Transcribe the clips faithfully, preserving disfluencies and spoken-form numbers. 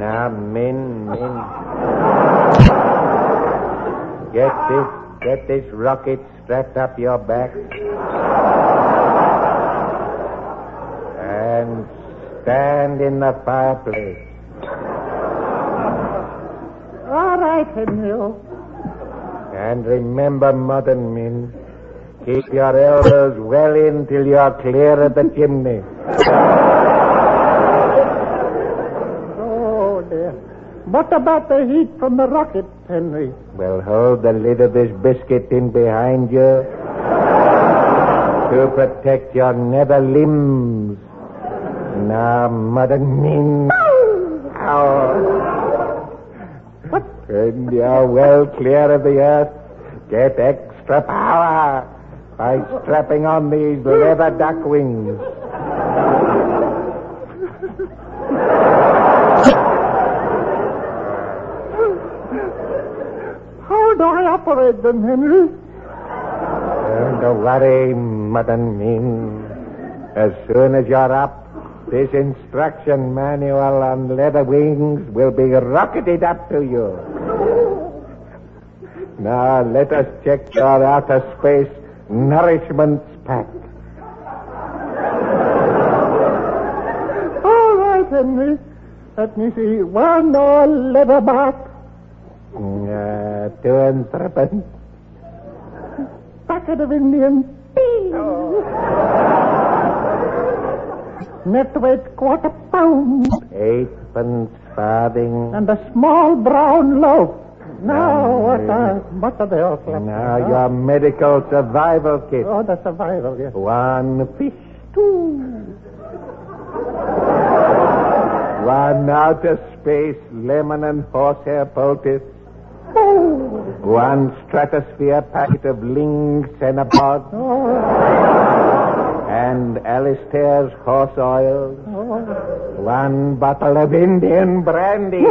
Now, men, men. Get this, get this rocket strapped up your back. And stand in the fireplace. All right, Henry. And remember, modern men, keep your elbows well in till you're clear of the chimney. Oh, dear. What about the heat from the rocket, Henry? Well, hold the lid of this biscuit in behind you to protect your nether limbs. Now, modern men. What? When you're well clear of the earth, get extra power by strapping on these leather duck wings. How do I operate them, Henry? Don't worry, modern men. As soon as you're up, this instruction manual on leather wings will be rocketed up to you. Now, let us check your outer space nourishments pack. All right, Henry. Let me see. One more leather back. Uh, two and threepence. Packet of Indian tea. Oh. Net weight quarter pound. Eightpence farthing. And a small brown loaf. Now, what are, what are they all for? Now, your medical survival kit. Oh, the survival, yes. One fish. Two. One outer space lemon and horsehair poultice. Oh. One stratosphere packet of Ling Cenabod. Oh. And Alistair's horse oil. Oh. One bottle of Indian brandy.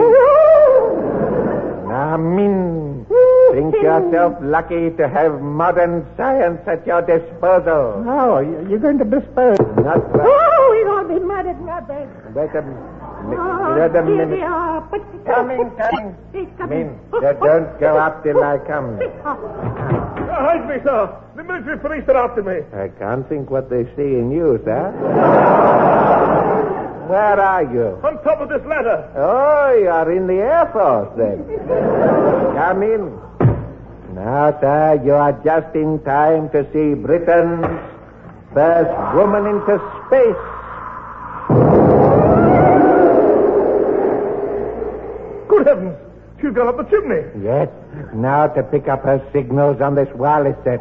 Now, Min, think yourself lucky to have modern science at your disposal. Oh, you're going to dispose. Not right. Oh, we won't be mad at nothing. Wait a, mi- Oh, wait a here minute. they are. But Coming, coming. He's coming. Min, don't go up till I come. Hide me, sir. The military police are after me. I can't think what they see in you, sir. Where are you? On top of this ladder. Oh, you're in the Air Force, then. Come in. Now, sir, you are just in time to see Britain's first woman into space. Good heavens. She's gone up the chimney. Yes. Now to pick up her signals on this wireless set.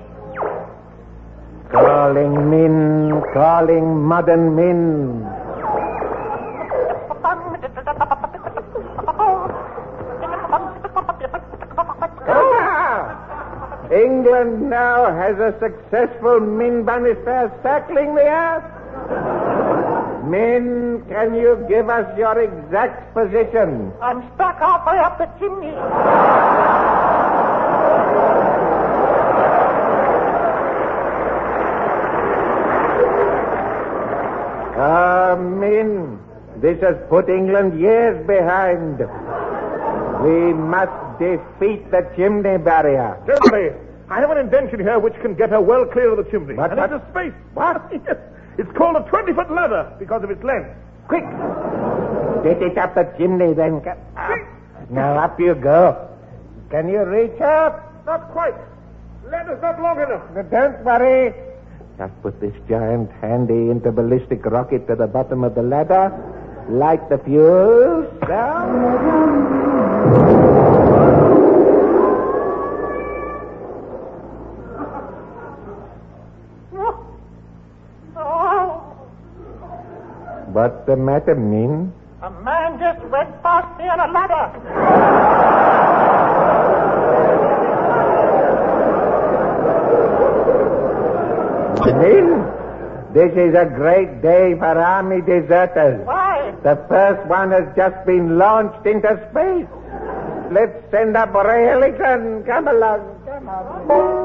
Calling Min, calling modern Min. England now has a successful Min Bannister circling the earth. Min, can you give us your exact position? I'm stuck halfway up the chimney. Ah, Min, this has put England years behind. We must defeat the chimney barrier. Gentlemen, I have an invention here which can get her well clear of the chimney. What, and what? it's a space. What? Yes. It's called a twenty-foot ladder because of its length. Quick! Get it up the chimney, then. Up. Now up you go. Can you reach up? Not quite. Ladder's not long enough. No, don't worry. Just put this giant handy interballistic rocket to the bottom of the ladder. Light the fuse. Down. What's the matter, Min? A man just went past me on a ladder. Min, this is a great day for army deserters. Why? The first one has just been launched into space. Let's send up Ray Ellington. Come along. Come on.